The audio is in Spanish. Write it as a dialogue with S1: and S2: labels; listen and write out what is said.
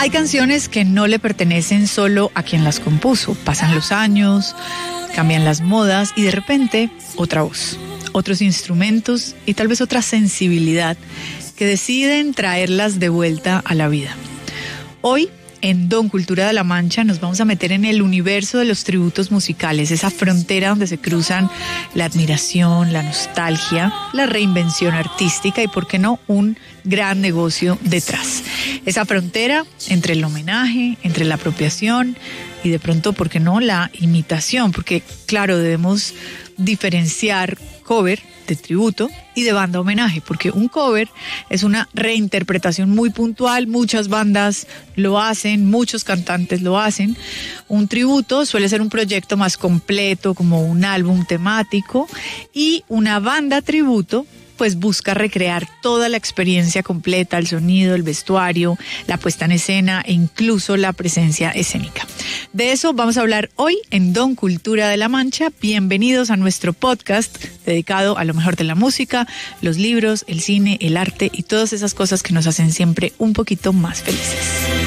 S1: Hay canciones que no le pertenecen solo a quien las compuso. Pasan los años, cambian las modas y de repente otra voz, otros instrumentos y tal vez otra sensibilidad que deciden traerlas de vuelta a la vida. Hoy, en Don Cultura de la Mancha, nos vamos a meter en el universo de los tributos musicales, esa frontera donde se cruzan la admiración, la nostalgia, la reinvención artística y, ¿por qué no?, un gran negocio detrás. Esa frontera entre el homenaje, entre la apropiación y de pronto, ¿por qué no?, la imitación, porque claro, debemos diferenciar cover de tributo y de banda homenaje, porque un cover es una reinterpretación muy puntual, muchas bandas lo hacen, muchos cantantes lo hacen. Un tributo suele ser un proyecto más completo, como un álbum temático, y una banda tributo pues busca recrear toda la experiencia completa, el sonido, el vestuario, la puesta en escena e incluso la presencia escénica. De eso vamos a hablar hoy en Don Cultura de la Mancha. Bienvenidos a nuestro podcast dedicado a lo mejor de la música, los libros, el cine, el arte y todas esas cosas que nos hacen siempre un poquito más felices.